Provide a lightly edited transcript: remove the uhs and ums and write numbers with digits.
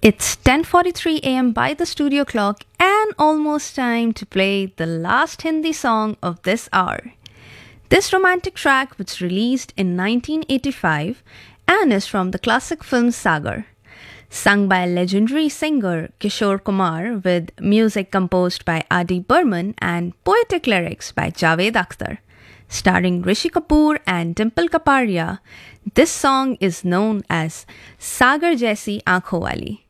It's 10:43 a.m. by the studio clock and almost time to play the last Hindi song of this hour. This romantic track was released in 1985 and is from the classic film Sagar, sung by legendary singer Kishore Kumar with music composed by Adi Burman and poetic lyrics by Javed Akhtar. Starring Rishi Kapoor and Dimple Kapadia, this song is known as Sagar Jaisi Aankhon Wali.